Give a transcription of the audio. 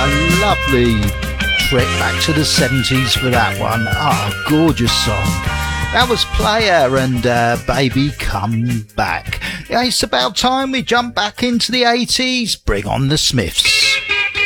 a lovely trip back to the 70s for that one. Gorgeous song. That was Player and Baby Come Back. Yeah, it's about time we jump back into the 80s. Bring on the Smiths.